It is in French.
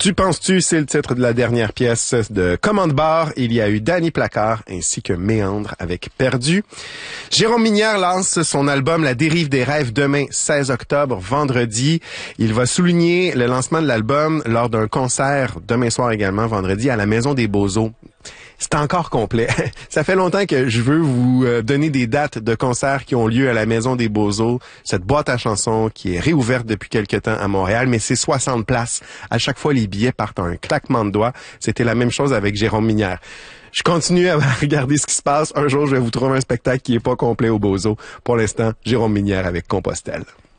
Tu penses-tu, c'est le titre de la dernière pièce de Commande Bar. Il y a eu Danny Placard ainsi que Méandre avec Perdu. Jérôme Minière lance son album La dérive des rêves demain, 16 octobre, vendredi. Il va souligner le lancement de l'album lors d'un concert demain soir également, vendredi, à la Maison des Beaux-Eaux. C'est encore complet. Ça fait longtemps que je veux vous donner des dates de concerts qui ont lieu à la Maison des Beaux-Eaux, cette boîte à chansons qui est réouverte depuis quelque temps à Montréal, mais c'est 60 places. À chaque fois, les billets partent à un claquement de doigts. C'était la même chose avec Jérôme Minière. Je continue à regarder ce qui se passe. Un jour, je vais vous trouver un spectacle qui est pas complet au Beaux-Eaux. Pour l'instant, Jérôme Minière avec Compostelle.